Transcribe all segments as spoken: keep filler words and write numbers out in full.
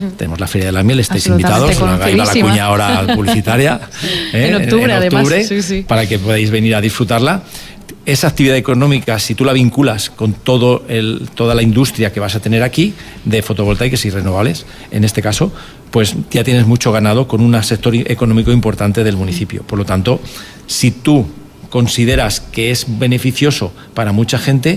Tenemos la Feria de la Miel, estáis invitados, ahí va la cuña ahora publicitaria, ¿eh? en octubre, en octubre además, sí, sí. Para que podáis venir a disfrutarla. Esa actividad económica, si tú la vinculas con todo el, toda la industria que vas a tener aquí, de fotovoltaicas y renovables, en este caso, pues ya tienes mucho ganado con un sector económico importante del municipio. Por lo tanto, si tú consideras que es beneficioso para mucha gente,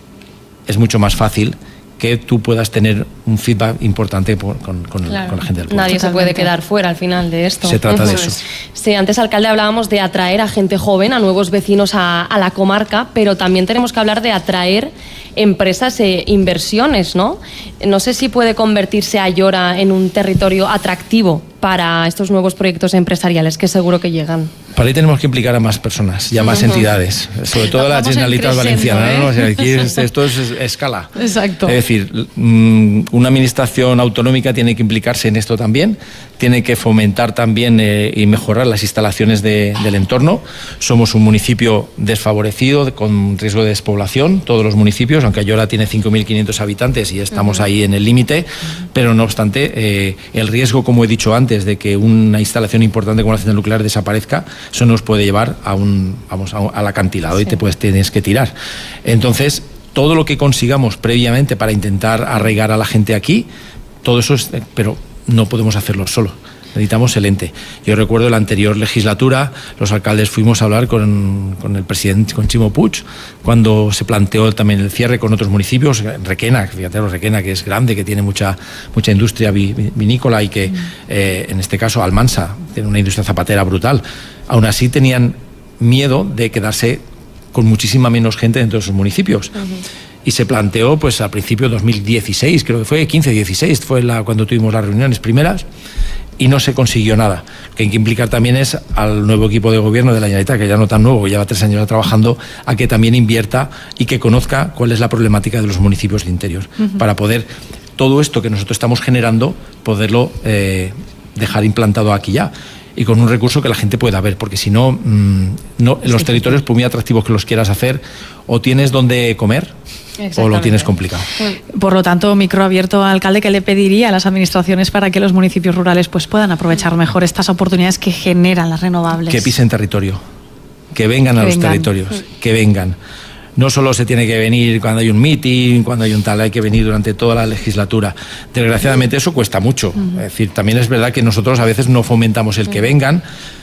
es mucho más fácil que tú puedas tener un feedback importante por, con, con, claro. con la gente del pueblo. Nadie se puede quedar fuera al final de esto. Se trata de eso. Sí, antes, alcalde, hablábamos de atraer a gente joven, a nuevos vecinos a, a la comarca, pero también tenemos que hablar de atraer empresas e inversiones, ¿no? No sé si puede convertirse Ayora en un territorio atractivo para estos nuevos proyectos empresariales que seguro que llegan. Para ahí tenemos que implicar a más personas y a más uh-huh. entidades, sobre todo la Generalitat Valenciana, ¿eh? ¿no? O sea, aquí es, esto es escala. Exacto. Es decir, una administración autonómica tiene que implicarse en esto también, tiene que fomentar también eh, y mejorar las instalaciones de, del entorno. Somos un municipio desfavorecido, con riesgo de despoblación, todos los municipios, aunque Ayora tiene cinco mil quinientos habitantes y estamos uh-huh. ahí en el límite, uh-huh. pero no obstante, eh, el riesgo, como he dicho antes, de que una instalación importante como la central nuclear desaparezca, eso nos puede llevar a un, vamos, a un, al acantilado sí. y te puedes, tienes que tirar. Entonces, todo lo que consigamos previamente para intentar arraigar a la gente aquí, todo eso es, pero no podemos hacerlo solo. Necesitamos el ente. Yo recuerdo la anterior legislatura, los alcaldes fuimos a hablar con, con el presidente, con Ximo Puig, cuando se planteó también el cierre con otros municipios, Requena, fíjate, Requena, que es grande, que tiene mucha, mucha industria vinícola y que, eh, en este caso, Almansa, tiene una industria zapatera brutal. Aún así tenían miedo de quedarse con muchísima menos gente dentro de sus municipios. Uh-huh. Y se planteó, pues, al principio de dos mil dieciséis, creo que fue, quince, dieciséis, fue la, cuando tuvimos las reuniones primeras, y no se consiguió nada. Lo que hay que implicar también es al nuevo equipo de gobierno de la Generalitat, que ya no tan nuevo, que lleva tres años trabajando, a que también invierta y que conozca cuál es la problemática de los municipios de interior, uh-huh. para poder todo esto que nosotros estamos generando, poderlo eh, dejar implantado aquí ya. Y con un recurso que la gente pueda ver, porque si no, mmm, no los sí. territorios, por muy atractivos que los quieras hacer, o tienes donde comer o lo tienes complicado. Por lo tanto, micro abierto, alcalde, ¿qué le pediría a las administraciones para que los municipios rurales pues puedan aprovechar mejor estas oportunidades que generan las renovables? Que pisen territorio, que vengan que a los vengan. territorios, sí. que vengan. No solo se tiene que venir cuando hay un meeting, cuando hay un tal, hay que venir durante toda la legislatura. Desgraciadamente eso cuesta mucho. Uh-huh. Es decir, también es verdad que nosotros a veces no fomentamos el que vengan,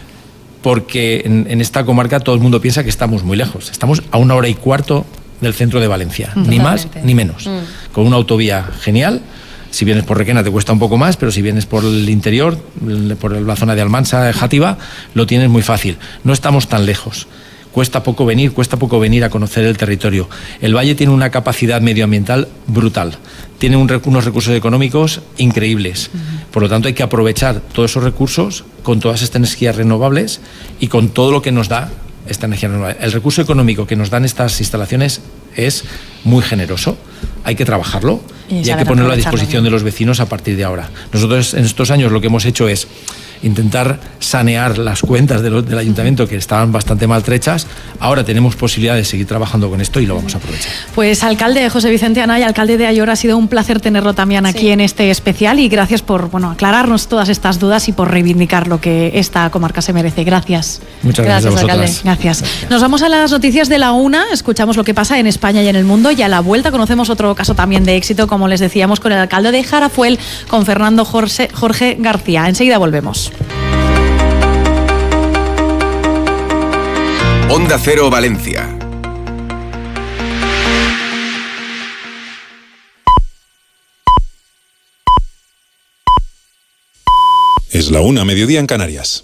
porque en, en esta comarca todo el mundo piensa que estamos muy lejos. Estamos a una hora y cuarto del centro de Valencia, uh-huh. ni más ni menos. Uh-huh. Con una autovía genial. Si vienes por Requena te cuesta un poco más, pero si vienes por el interior, por la zona de Almansa, de Játiva, lo tienes muy fácil. No estamos tan lejos. Cuesta poco venir, cuesta poco venir a conocer el territorio. El valle tiene una capacidad medioambiental brutal, tiene un, unos recursos económicos increíbles. Uh-huh. Por lo tanto, hay que aprovechar todos esos recursos con todas estas energías renovables y con todo lo que nos da esta energía renovable. El recurso económico que nos dan estas instalaciones es muy generoso. Hay que trabajarlo y, y hay que ponerlo a disposición de los vecinos a partir de ahora. Nosotros en estos años lo que hemos hecho es intentar sanear las cuentas de lo, del ayuntamiento, que estaban bastante maltrechas. Ahora tenemos posibilidad de seguir trabajando con esto y lo vamos a aprovechar. Pues alcalde José Vicente Anaya, alcalde de Ayora, ha sido un placer tenerlo también aquí sí. en este especial, y gracias por bueno aclararnos todas estas dudas y por reivindicar lo que esta comarca se merece. Gracias. Muchas gracias, gracias a alcalde. Gracias. gracias. Nos vamos a las noticias de la una, escuchamos lo que pasa en España y en el mundo, y a la vuelta conocemos otro caso también de éxito, como les decíamos, con el alcalde de Jarafuel, con Fernando Jorge, Jorge García. Enseguida volvemos. Onda Cero Valencia. Es la una, mediodía en Canarias.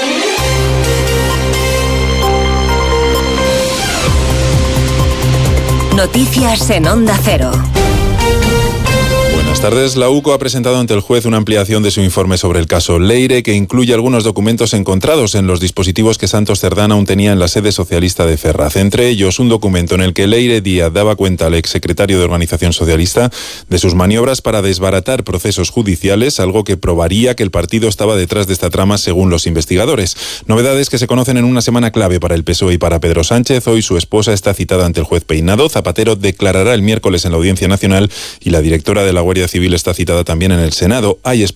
Noticias en Onda Cero. Buenas tardes. La UCO ha presentado ante el juez una ampliación de su informe sobre el caso Leire, que incluye algunos documentos encontrados en los dispositivos que Santos Cerdán aún tenía en la sede socialista de Ferraz. Entre ellos, un documento en el que Leire Díaz daba cuenta al exsecretario de Organización Socialista de sus maniobras para desbaratar procesos judiciales, algo que probaría que el partido estaba detrás de esta trama según los investigadores. Novedades que se conocen en una semana clave para el P S O E y para Pedro Sánchez. Hoy su esposa está citada ante el juez Peinado. Zapatero declarará el miércoles en la Audiencia Nacional y la directora de la Guardia Civil está citada también en el Senado. Hay